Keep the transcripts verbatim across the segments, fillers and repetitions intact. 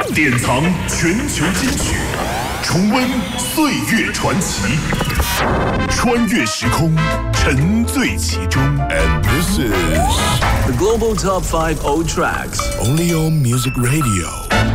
典藏全球金曲，重温岁月传奇，穿越时空，沉醉其中。And this is the Global Top five Old Tracks, only on Music Radio.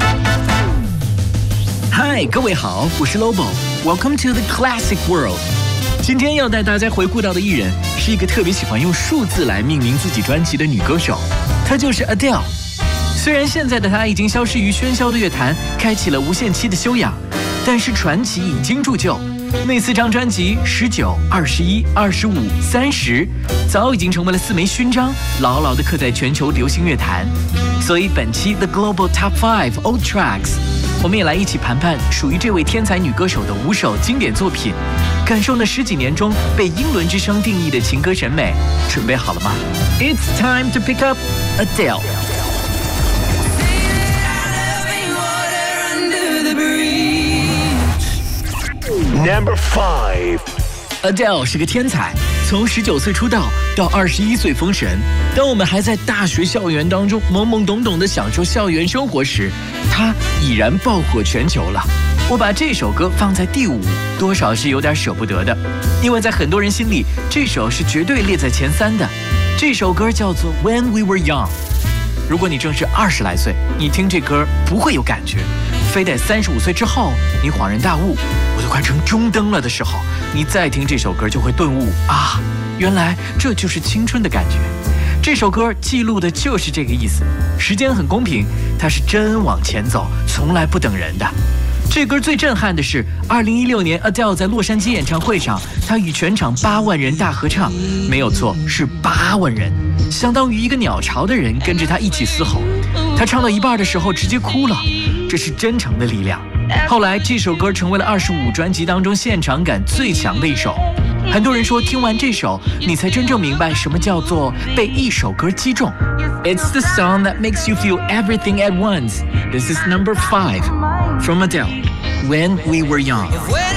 嗨，各位好，我是 Lobo。Welcome to the Classic World。今天要带大家回顾到的艺人是一个特别喜欢用数字来命名自己专辑的女歌手，她就是 Adele。虽然现在的她已经消失于喧嚣的乐坛，开启了无限期的休养，但是传奇已经铸就。那四张专辑十九、二十一、二十五、三十，早已经成为了四枚勋章，牢牢地刻在全球流行乐坛。所以本期 The Global Top five Old Tracks， 我们也来一起盘盘属于这位天才女歌手的五首经典作品，感受那十几年中被英伦之声定义的情歌审美。准备好了吗？ It's time to pick up Adele。Number five，Adele 是个天才，从十九岁出道到二十一岁封神。当我们还在大学校园当中懵懵懂懂地享受校园生活时，她已然爆火全球了。我把这首歌放在第五，多少是有点舍不得的，因为在很多人心里，这首是绝对列在前三的。这首歌叫做 When We Were Young。如果你正是二十来岁，你听这歌不会有感觉，非得三十五岁之后，你恍然大悟，我都快成中灯了的时候，你再听这首歌就会顿悟啊，原来这就是青春的感觉。这首歌记录的就是这个意思。时间很公平，它是真往前走，从来不等人的。这歌最震撼的是二零一六年 Adele 在洛杉矶演唱会上，她与全场八万人大合唱，没有错，是八万人，相当于一个鸟巢的人跟着她一起嘶吼。她唱到一半的时候直接哭了，这是真诚的力量。后来这首歌成为了二十五专辑当中现场感最强的一首。很多人说听完这首，你才真正明白什么叫做被一首歌击中。It's the song that makes you feel everything at once. This is number five from Adele, When We Were Young.